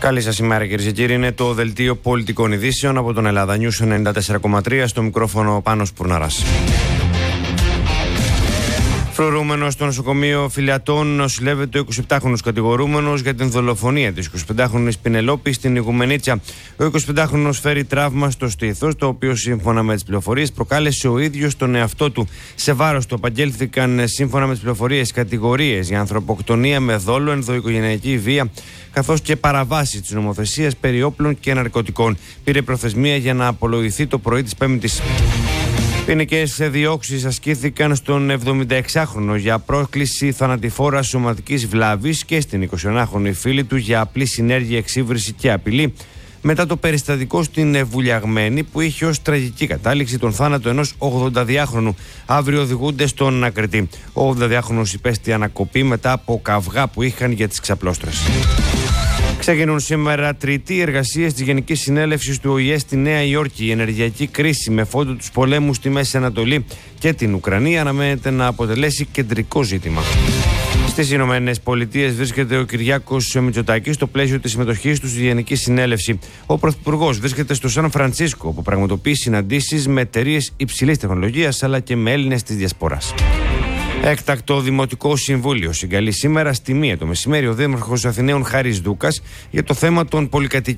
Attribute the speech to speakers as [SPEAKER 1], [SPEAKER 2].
[SPEAKER 1] Καλή σας ημέρα, κυρίες και κύριοι. Είναι το δελτίο πολιτικών ειδήσεων από τον Ελλάδα News 94,3. Στο μικρόφωνο Πάνος Πουρναράς. Φρουρούμενος στο νοσοκομείο Φιλιατών νοσηλεύεται ο 27χρονος κατηγορούμενος για την δολοφονία της 25χρονης Πινελόπη στην Ιγουμενίτσα. Ο 25χρονος φέρει τραύμα στο στήθος, το οποίο σύμφωνα με τις πληροφορίες προκάλεσε ο ίδιος τον εαυτό του. Σε βάρος του απαγγέλθηκαν σύμφωνα με τις πληροφορίες κατηγορίες για ανθρωποκτονία με δόλο, ενδοοικογενειακή βία, καθώς και παραβάσεις της νομοθεσίας περί όπλων και ναρκωτικών. Πήρε προθεσμία για να απολογηθεί το πρωί της Πέμπτης. Ποινικές διώξεις ασκήθηκαν στον 76χρονο για πρόκληση θανατηφόρας σωματικής βλάβης και στην 21χρονη φίλη του για απλή συνέργεια, εξύβριση και απειλή, μετά το περιστατικό στην Βουλιαγμένη που είχε ως τραγική κατάληξη τον θάνατο ενός 82χρονου. Αύριο οδηγούνται στον Ακριτή. Ο 82χρονος υπέστη ανακοπή μετά από καυγά που είχαν για τις ξαπλώστρες. Ξεκινούν σήμερα τρίτη εργασίες της Γενικής Συνέλευσης του ΟΗΕ στη Νέα Υόρκη. Η ενεργειακή κρίση με φόντο τους πολέμους στη Μέση Ανατολή και την Ουκρανία αναμένεται να αποτελέσει κεντρικό ζήτημα. Στις Ηνωμένες Πολιτείες βρίσκεται ο Κυριάκος Μητσοτάκης στο πλαίσιο της συμμετοχής του στη Γενική Συνέλευση. Ο Πρωθυπουργός βρίσκεται στο Σαν Φρανσίσκο, που πραγματοποιεί συναντήσεις με εταιρείες υψηλής τεχνολογίας αλλά και με Έλληνες της Διασποράς. Έκτακτο Δημοτικό Συμβούλιο συγκαλεί σήμερα στη 1 το μεσημέρι ο Δήμαρχος Αθηναίων Χάρης Δούκας για το θέμα των πολυκατοικιών